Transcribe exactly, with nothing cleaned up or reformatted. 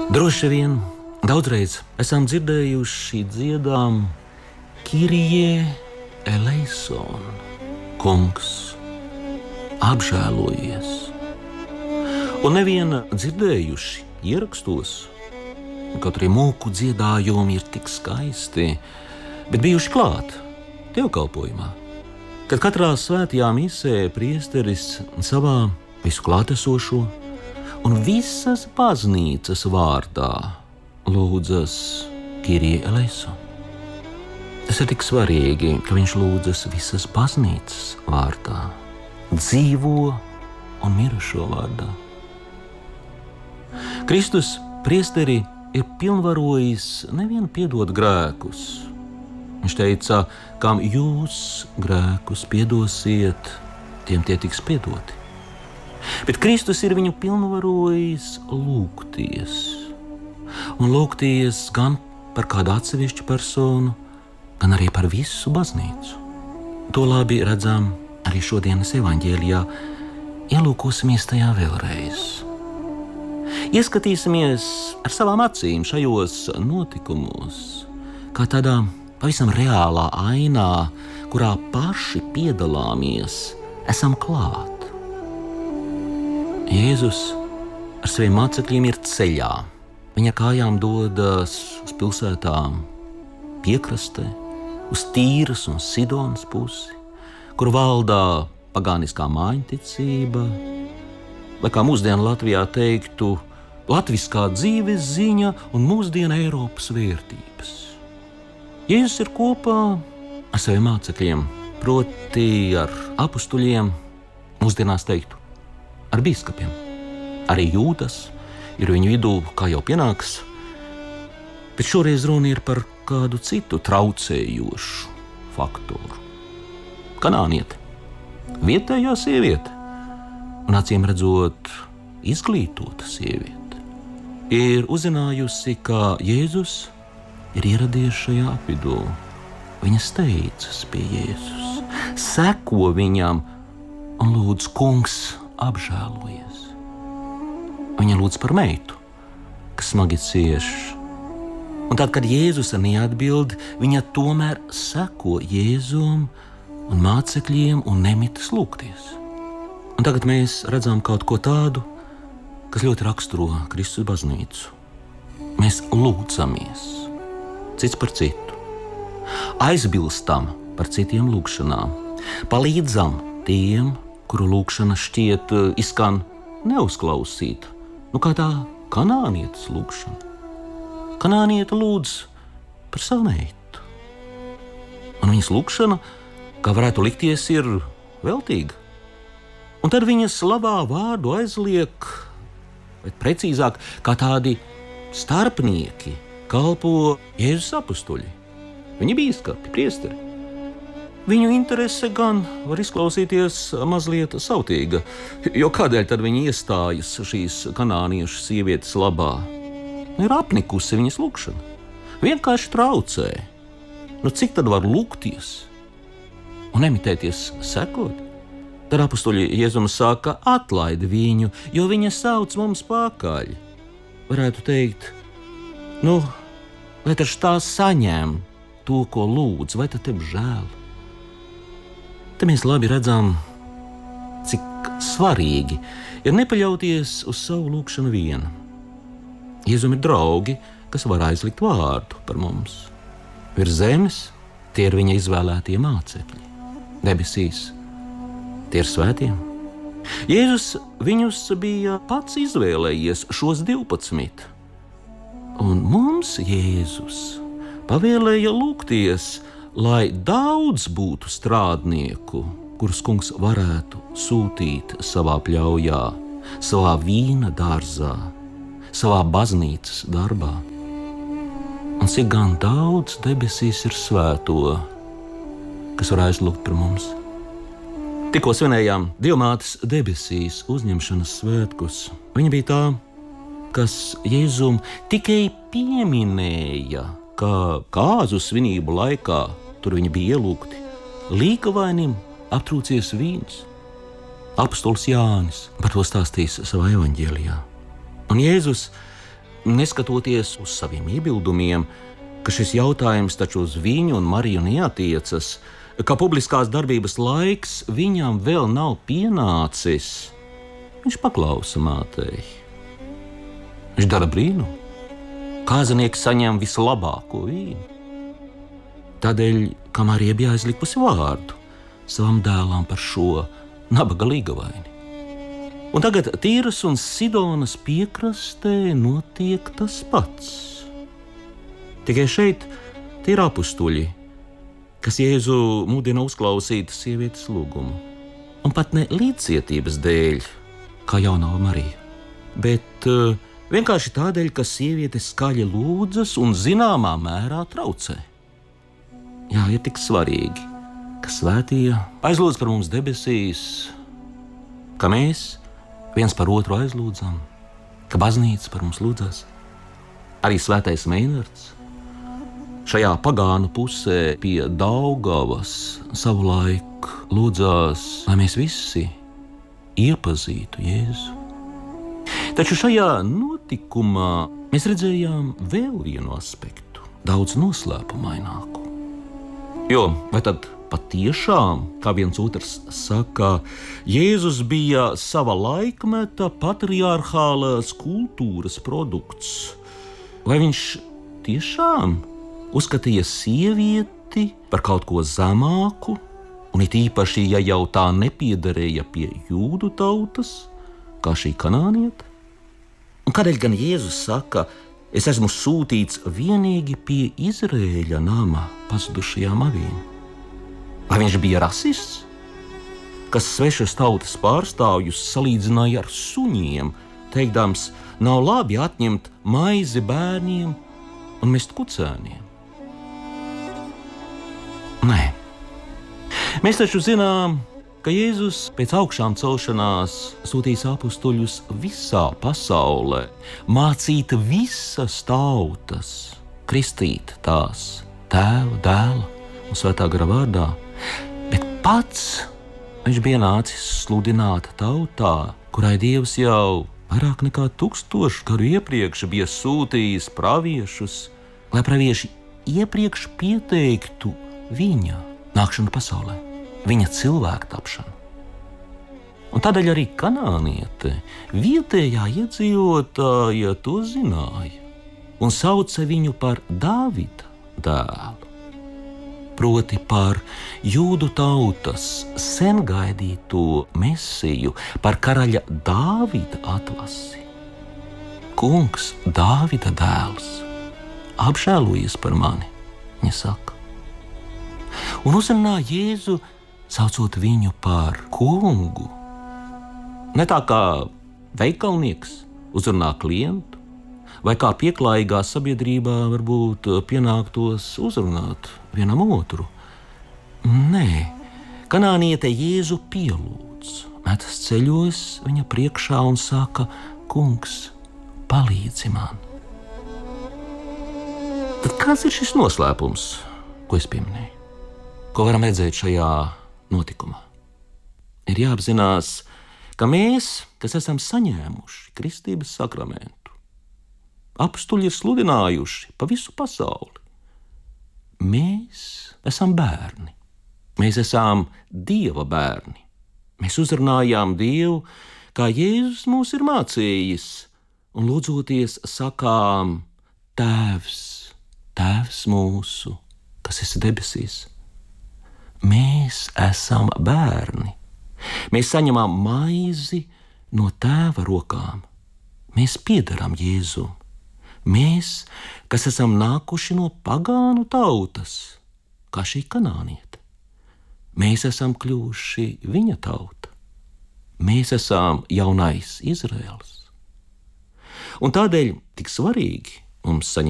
Droši vien daudzreiz esam dzirdējuši dziedām Kyrie eleison, kungs, apžēlojies. Un neviena dzirdējuši ierakstos, kaut arī mūku dziedājumi ir tik skaisti, bet bijuši klāt dievkalpojumā, kad katrā svētajā misē priesteris savā visu klātesošo un visas baznīcas vārdā lūdzas Kyrie eleison. Tas ir tik svarīgi, ka viņš lūdzas visas baznīcas vārdā, dzīvo un mirušo vārdā. Kristus priesteri ir pilnvarojis nevienu piedot grēkus. Viņš teica, kam jūs grēkus piedosiet, tiem tie tiks piedoti. Bet Kristus ir viņu pilnvarojis lūgties. Un lūgties gan par kādu atsevišķu personu, gan arī par visu baznīcu. To labi redzam arī šodienas evaņģēlijā. Ielūkosimies tajā vēlreiz. Ieskatīsimies ar savām acīm šajos notikumos, kā tādā pavisam reālā ainā, kurā paši piedalāmies, esam klāt. Jēzus ar saviem mācekļiem ir ceļā. Viņa kājām dodas uz pilsētām piekrastē, uz Tīras un Sidonas pusi, kur valdā pagāniskā mājiņticība, vai kā mūsdienu Latvijā teiktu, latviskā dzīves ziņa un mūsdienu Eiropas vērtības. Jēzus ir kopā ar saviem mācekļiem, proti ar apustuļiem, mūsdienās teiktu, ar bīskapiem. Arī Jūdas ir viņu vidū, kā jau pienāks, bet šoreiz runa ir par kādu citu traucējošu faktoru. Kanāniete, vietējā sieviete, un acīm redzot izglītota sieviete, ir uzzinājusi, ka Jēzus ir ieradies šajā apvidū. Viņa steidzas pie Jēzus, seko viņam un lūdz, kungs, apžēlojies. Viņa lūdz par meitu, kas smagi cieš. Un tad, kad Jēzus neatbild, viņa tomēr seko Jēzum un mācekļiem un nemitas lūgties. Un tagad mēs redzam kaut ko tādu, kas ļoti raksturo Kristus baznīcu. Mēs lūdzamies cits par citu, aizbilstam par citiem lūgšanām, palīdzam tiem, kuru lūgšana šķiet izskan neuzklausīta, nu kā tā kanānietes lūgšana. Kanāniete lūdz par savu meitu. Un viņas lūgšana, kā varētu likties, ir veltīga. Un tad viņa slavā vārdu aizliek, bet precīzāk, kā tādi starpnieki kalpo Jēzus apustuļi. Viņi bīskapi, priesteri. Viņu interese gan var izklausīties mazliet sautīga, jo kādēļ tad viņi iestājas šīs kanāniešu sievietes labā? Ir apnikusi viņas lūgšana. Vienkārši traucē. Nu, cik tad var lūgties un emitēties sekot? Tad apustuļi Jēzum saka, atlaidi viņu, jo viņa sauc mums pakaļ. Varētu teikt, nu, lai taču tā saņem to, ko lūdz, vai tad tev žēl? Te mēs labi redzam, cik svarīgi ir nepaļauties uz savu lūgšanu vienu. Jēzum ir draugi, kas var aizlikt vārdu par mums. Virs zemes tie ir viņa izvēlētie mācekļi. Debesīs tie ir svētie. Jēzus viņus bija pats izvēlējies šos divpadsmit. Un mums Jēzus pavēlēja lūgties, lai daudz būtu strādnieku, kurus kungs varētu sūtīt savā pļaujā, savā vīna dārzā, savā baznīcas darbā. Un cik gan daudz debesīs ir svēto, kas var aizlūgt par mums. Tikko svinējām Dievmātes debesīs uzņemšanas svētkus. Viņa bija tā, kas Jēzum tikai pieminēja, ka kāzu svinību laikā tur viņi bija ielūgti. Līkavainim aptrūcies vīns. Apostols Jānis par to stāstīs savā evaņģēlijā. Un Jēzus neskatoties uz saviem iebildumiem, ka šis jautājums taču uz viņu un Mariju neatiecas, ka publiskās darbības laiks viņam vēl nav pienācis, viņš paklausa mātei. Viņš dara brīnumu. Kāzanieki saņem vislabāko vīnu. Tādēļ, kā Marija bija aizlikusi vārdu savam dēlam par šo nabaga līgavaini. Un tagad Tīras un Sidonas piekrastē notiek tas pats. Tikai šeit tie ir apustuļi, kas Jēzu mudina uzklausīt sievietes lūgumu. Un pat ne līdzcietības dēļ, kā jaunava Marija, bet uh, vienkārši tādēļ, ka sieviete skaļi lūdzas un zināmā mērā traucē. Jā, ir tik svarīgi, ka svētie aizlūdz par mums debesīs, ka mēs viens par otru aizlūdzam, ka baznīca par mums lūdzas. Arī svētais Meinards šajā pagānu pusē pie Daugavas savulaik lūdzās, lai mēs visi iepazītu Jēzu. Taču šajā notikumā mēs redzējām vēl vienu aspektu, daudz noslēpumaināku. Jo, vai tad patiešām, kā viens otrs saka, Jēzus bija sava laikmeta patriarchālās kultūras produkts? Vai viņš tiešām uzskatīja sievieti par kaut ko zemāku, un it īpaši, ja jau tā nepiederēja pie jūdu tautas, kā šī kanāniete? Un kādēļ gan Jēzus saka, es esmu sūtīts vienīgi pie Izrēļa nama pazudušajām avīm? Vai viņš bija rasists, kas svešas tautas pārstāvjus salīdzināja ar suņiem, teikdams, nav labi atņemt maizi bērniem un mest kucēniem? Nē. Mēs taču zinām, ka Jēzus pēc augšām celšanās sūtīs apustuļus visā pasaulē, mācīt visas tautas, kristīt tās Tēva, Dēla un Svētā gara vārdā, bet pats viņš bija nācis sludināt tautā, kurai Dievs jau vairāk nekā tūkstošu gadu iepriekš bija sūtījis praviešus, lai pravieši iepriekš pieteiktu viņa nākšanu pasaulē, viņa cilvēku tapšanu. Un tādēļ arī kanāniete, vietējā iedzīvotāja to zināja un sauca viņu par Dāvida dēlu, proti par jūdu tautas sen gaidīto mesiju, par karaļa Dāvida atlasi. Kungs, Dāvida dēls, apžēlojies par mani, viņa saka. Un uzrunā Jēzu, saucot viņu par kungu. Ne tā kā veikalnieks uzrunā klientu, vai kā pieklājīgā sabiedrībā varbūt pienāktos uzrunāt vienam otru. Nē, kanāniete Jēzu pielūdz, metas ceļos viņa priekšā un saka, kungs, palīdzi man. Tad kāds ir šis noslēpums, ko es pieminēju? Ko varam redzēt šajā notikumā? Ir jāapzinās, ka mēs, kas esam saņēmuši kristības sakramentu, apustuļi ir sludinājuši pa visu pasauli. Mēs esam bērni. Mēs esam Dieva bērni. Mēs uzrunājām Dievu, kā Jēzus mūs ir mācījis, un lūdzoties sakām, Tēvs, Tēvs mūsu, kas esi debesīs. Mēs esam bērni. Mēs saņemam maizi no Tēva rokām. Mēs piederam Jēzum. Mēs, kas esam nākuši no pagānu tautas, kā šī kanāniete. Mēs esam kļuvuši viņa tauta. Mēs esam jaunais Izraels. Un tādēļ tik svarīgi mums saņemt